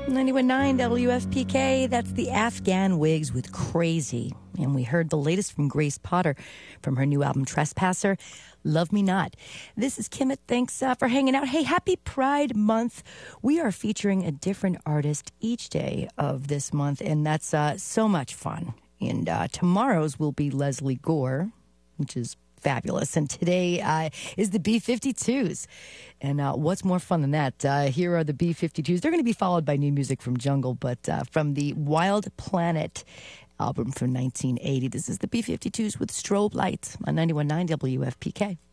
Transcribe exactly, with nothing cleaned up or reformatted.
ninety-one point nine W F P K, that's the Afghan Wigs with Crazy. And we heard the latest from Grace Potter from her new album Trespasser, Love Me Not. This is Kimmit. Thanks uh, for hanging out. Hey, happy Pride Month. We are featuring a different artist each day of this month, and that's uh, so much fun. And uh, tomorrow's will be Leslie Gore, which is fabulous. And today uh, is the B fifty-twos. And uh, what's more fun than that? Uh, here are the B fifty-twos. They're going to be followed by new music from Jungle, but uh, from the Wild Planet album from nineteen eighty. This is the B fifty-twos with Strobe Light on ninety-one point nine W F P K.